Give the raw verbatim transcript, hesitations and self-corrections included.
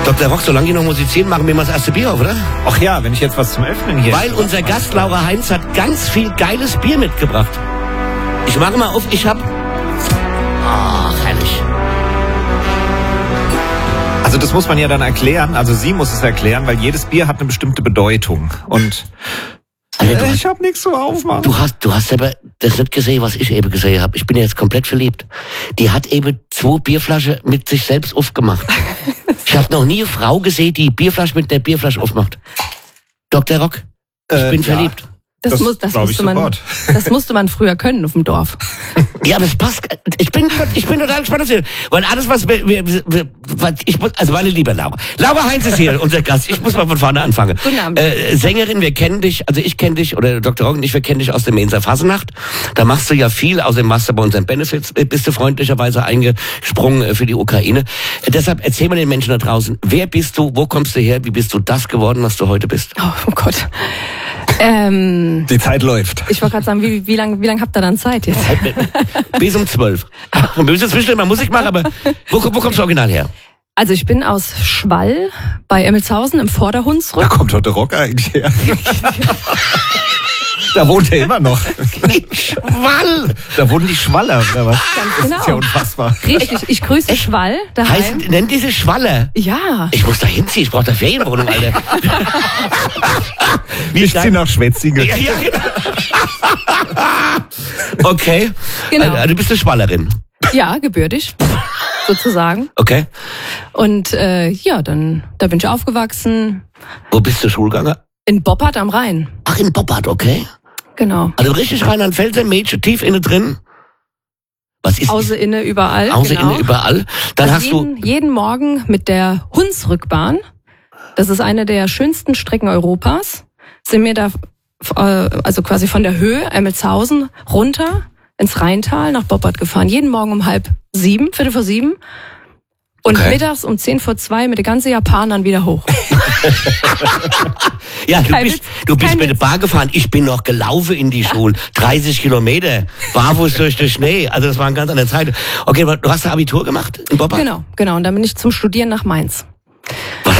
Doktor Rock, solange die noch musizieren, machen wir mal das erste Bier auf, oder? Ach ja, wenn ich jetzt was zum Öffnen hier... Weil unser Gast Laura Heinz hat ganz viel geiles Bier mitgebracht. Ich mache mal auf, ich hab... Ach, herrlich. Also das muss man ja dann erklären, also sie muss es erklären, weil jedes Bier hat eine bestimmte Bedeutung. Und Alter, du äh, hast, ich hab nichts zum Aufmachen. du hast, du hast aber das nicht gesehen, was ich eben gesehen habe. Ich bin jetzt komplett verliebt. Die hat eben zwei Bierflaschen mit sich selbst aufgemacht. Ich habe noch nie eine Frau gesehen, die Bierflasche mit der Bierflasche aufmacht. Doktor Rock, ich Äh, bin ja. verliebt. Das, Das muss, das, glaub ich musste man, sofort. das musste man früher können auf dem Dorf. Ja, aber es passt. Ich bin, ich bin total gespannt, weil alles, was, wir, wir, wir, was ich muss, also meine liebe Laura. Laura Heinz ist hier, unser Gast. Ich muss mal von vorne anfangen. Guten Abend. Äh, Sängerin, wir kennen dich, also ich kenne dich, oder Doktor Rock und ich, wir kennen dich aus der Mainzer Fasnacht. Da machst du ja viel, außerdem machst du bei unseren Benefits, bist du freundlicherweise eingesprungen für die Ukraine. Äh, deshalb erzähl mal den Menschen da draußen, wer bist du, wo kommst du her, wie bist du das geworden, was du heute bist? Oh, oh Gott. Ähm, Die Zeit läuft. ich wollte gerade sagen, wie, wie lange wie lang habt ihr dann Zeit jetzt? Bis um zwölf. Wir müssen zwischendurch mal Musik machen, aber wo, wo kommst du original her? Also ich bin aus Schwall bei Emmelshausen im Da Vorderhunsrück. kommt heute Rock eigentlich her. Da wohnt er immer noch. Schwall! Da wohnen die Schwaller, oder was? Ganz Das ist ja genau. unfassbar. Richtig, ich grüße Schwall daheim. Heißt, nennt diese Schwalle. Ja. Ich muss da hinziehen, ich brauche da Ferienwohnung, Alter. Wie Ich zieh nach Schwetzingen. Ja, ja, genau. Okay. Genau. Also, du bist eine Schwallerin. Ja, gebürtig, sozusagen. Okay. Und äh, ja, dann da bin ich aufgewachsen Wo bist du Schulganger? in Boppard am Rhein. Ach, in Boppard, okay. Genau. Also richtig Rheinland-Pfälzer, Mädchen tief inne drin. Was ist Außer inne überall. Außer genau. inne überall. Dann Also hast jeden, du... jeden Morgen mit der Hunsrückbahn. Das ist eine der schönsten Strecken Europas. Sind wir da äh, also quasi von der Höhe Emmelshausen runter ins Rheintal nach Boppard gefahren. Jeden Morgen um halb sieben, Viertel vor sieben. Und Okay. mittags um zehn vor zwei mit den ganzen Japanern wieder hoch. Ja, du Kein bist, Witz, du bist kein mit der Witz. Bahn gefahren. Ich bin noch gelaufen in die Schule. dreißig Kilometer. Barfuß durch den Schnee. Also das war eine ganz andere Zeit. Okay, du hast ein Abitur gemacht in Boppard? Genau, genau. Und dann bin ich zum Studieren nach Mainz. Was